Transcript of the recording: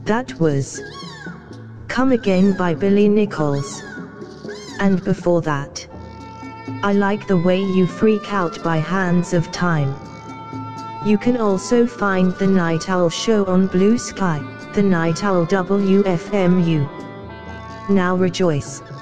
That was Come Again by Billy Nichols. And before that, I Like the Way You Freak Out by Hands of Time. You can also find The Night Owl Show on Blue Sky, The Night Owl WFMU. Now rejoice.